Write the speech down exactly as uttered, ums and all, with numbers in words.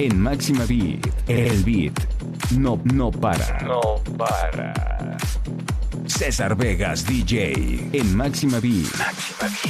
En Máxima Beat, el beat no, no para. No para. César Vegas, D J. En Máxima Beat. Máxima Beat.